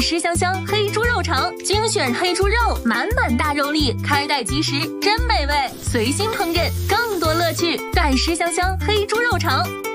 湿香香黑猪肉肠，精选黑猪肉，满满大肉粒，开袋即食，真美味。随心烹饪，更多乐趣。干湿香香黑猪肉肠。